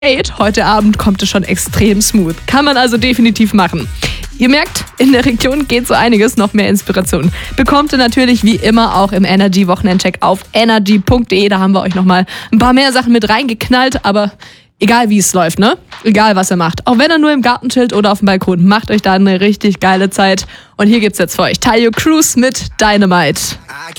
Heute Abend kommt es schon extrem smooth. Kann man also definitiv machen. Ihr merkt, in der Region geht so einiges, noch mehr Inspiration. Bekommt ihr natürlich wie immer auch im Energy-Wochenendcheck auf energy.de. Da haben wir euch nochmal ein paar mehr Sachen mit reingeknallt, aber egal wie es läuft, ne? Egal was ihr macht. Auch wenn ihr nur im Garten chillt oder auf dem Balkon, macht euch da eine richtig geile Zeit. Und hier gibt's jetzt für euch Tayo Cruz mit Dynamite.